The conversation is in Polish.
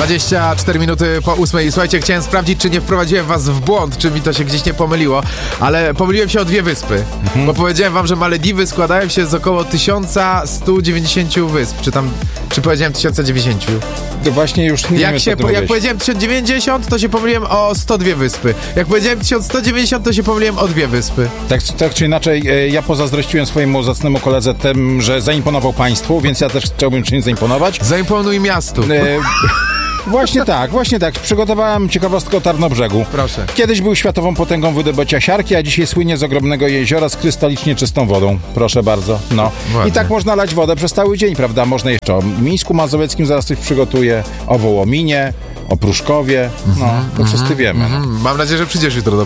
24 minuty po 8. Słuchajcie, chciałem sprawdzić, czy nie wprowadziłem was w błąd, czy mi to się gdzieś nie pomyliło, ale pomyliłem się o dwie wyspy, bo powiedziałem wam, że Malediwy składają się z około 1190 wysp, czy powiedziałem 1090? To właśnie już nie wiem, Jak powiedziałem 1090, to się pomyliłem o 102 wyspy. Jak powiedziałem 1190, to się pomyliłem o dwie wyspy. Tak czy inaczej, ja pozazdrościłem swojemu zacnemu koledze tym, że zaimponował państwu, więc ja też chciałbym czymś zaimponować. Zaimponuj miastu. Właśnie tak. Przygotowałem ciekawostkę o Tarnobrzegu. Proszę. Kiedyś był światową potęgą wydobycia siarki, a dzisiaj słynie z ogromnego jeziora z krystalicznie czystą wodą. Proszę bardzo. No. Ładnie. I tak można lać wodę przez cały dzień, prawda? Można jeszcze o Mińsku Mazowieckim zaraz coś przygotuję, o Wołominie, o Pruszkowie. No, to wszyscy wiemy. Mam nadzieję, że przyjdziesz jutro do